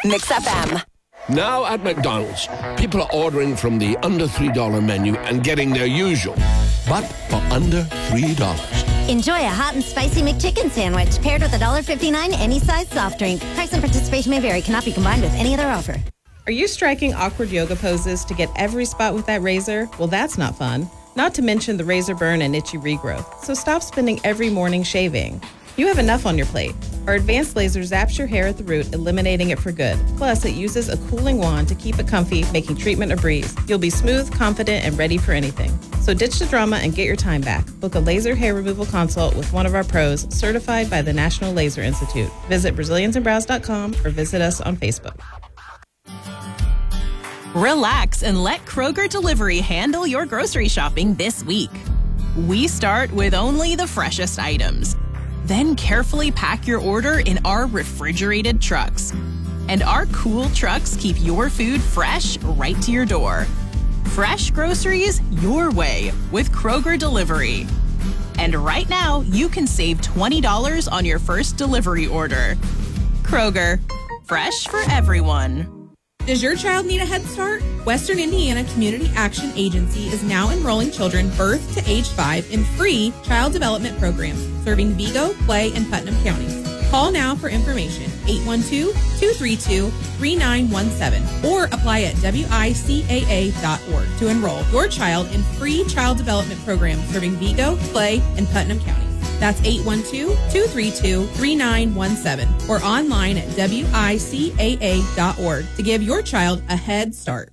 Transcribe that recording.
Mix FM. Now at McDonald's, people are ordering from the under $3 menu and getting their usual, but for under $3. Enjoy a hot and spicy McChicken sandwich paired with $1.59 any size soft drink. Price and participation may vary. Cannot be combined with any other offer. Are you striking awkward yoga poses to get every spot with that razor? Well, that's not fun. Not to mention the razor burn and itchy regrowth. So stop spending every morning shaving. You have enough on your plate. Our advanced laser zaps your hair at the root, eliminating it for good. Plus, it uses a cooling wand to keep it comfy, making treatment a breeze. You'll be smooth, confident, and ready for anything. So ditch the drama and get your time back. Book a laser hair removal consult with one of our pros, certified by the National Laser Institute. Visit BraziliansandBrows.com or visit us on Facebook. Relax and let Kroger Delivery handle your grocery shopping this week. We start with only the freshest items. Then carefully pack your order in our refrigerated trucks. And our cool trucks keep your food fresh right to your door. Fresh groceries your way with Kroger Delivery. And right now, you can save $20 on your first delivery order. Kroger, fresh for everyone. Does your child need a head start? Western Indiana Community Action Agency is now enrolling children birth to age 5 in free child development programs serving Vigo, Clay, and Putnam counties. Call now for information, 812-232-3917, or apply at wicaa.org to enroll your child in free child development programs serving Vigo, Clay, and Putnam counties. That's 812-232-3917 or online at wicaa.org to give your child a head start.